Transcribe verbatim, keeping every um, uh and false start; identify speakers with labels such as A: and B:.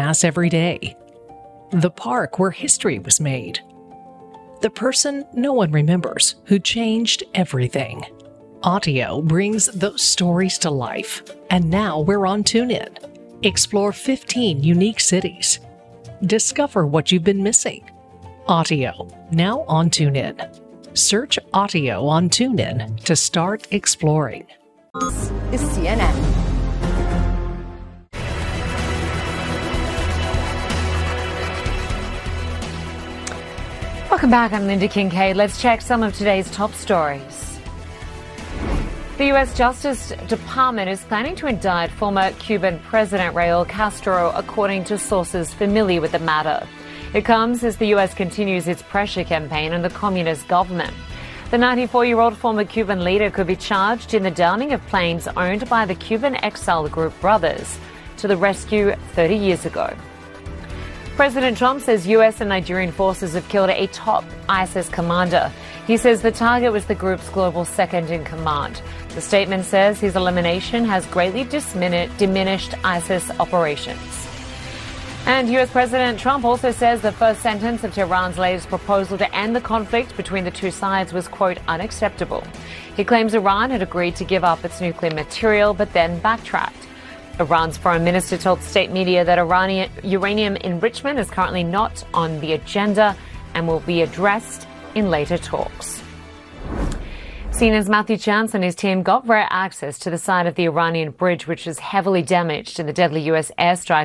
A: pass every day. The park where history was made. The person no one remembers who changed everything. Audio brings those stories to life, and now we're on TuneIn. Explore fifteen unique cities. Discover what you've been missing. Audio, now on TuneIn. Search Audio on TuneIn to start exploring.
B: This is C N N.
C: Welcome back, I'm Linda Kincaid. Let's check some of today's top stories. The U S Justice Department is planning to indict former Cuban President Raul Castro, according to sources familiar with the matter. It comes as the U S continues its pressure campaign on the communist government. The ninety-four-year-old former Cuban leader could be charged in the downing of planes owned by the Cuban exile group Brothers to the rescue thirty years ago. President Trump says U S and Nigerian forces have killed a top ISIS commander. He says the target was the group's global second-in-command. The statement says his elimination has greatly diminished ISIS operations. And U S President Trump also says the first sentence of Tehran's latest proposal to end the conflict between the two sides was, quote, unacceptable. He claims Iran had agreed to give up its nuclear material, but then backtracked. Iran's foreign minister told state media that Iranian uranium enrichment is currently not on the agenda and will be addressed in later talks. C N N's Matthew Chance and his team got rare access to the side of the Iranian bridge, which was heavily damaged in the deadly U S airstrike